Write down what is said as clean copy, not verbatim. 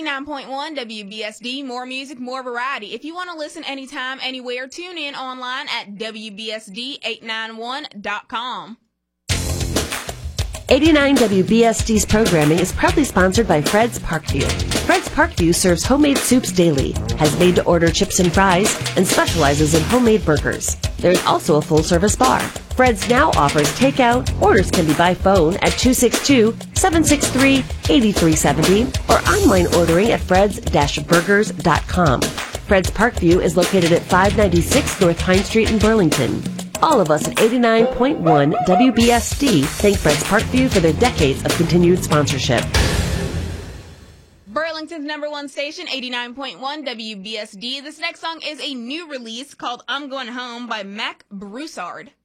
89.1 WBSD, more music, more variety. If you want to listen anytime, anywhere, tune in online at WBSD891.com. 89 WBSD's programming is proudly sponsored by Fred's Parkview. Fred's Parkview serves homemade soups daily, has made-to-order chips and fries, and specializes in homemade burgers. There's also a full-service bar. Fred's now offers takeout. Orders can be by phone at 262-763-8370 or online ordering at freds-burgers.com. Fred's Parkview is located at 596 North Pine Street in Burlington. All of us at 89.1 WBSD thank Fred's Parkview for their decades of continued sponsorship. Burlington's number one station, 89.1 WBSD. This next song is a new release called I'm Going Home by Mac Broussard.